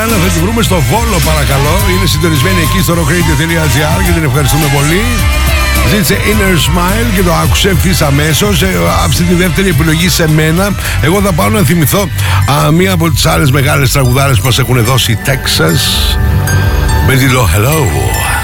Σουζάννα, θα τη βρούμε στο Βόλο παρακαλώ. Είναι συντονισμένη εκεί στο rockradio.gr και την ευχαριστούμε πολύ. Ζήτησε Inner Smile και το άκουσε ευθύς αμέσως. Άφησε τη δεύτερη επιλογή σε μένα. Εγώ θα πάω να θυμηθώ μία από τις άλλες μεγάλες τραγουδάρες που μας έχουν δώσει, Texas, με τη Hello.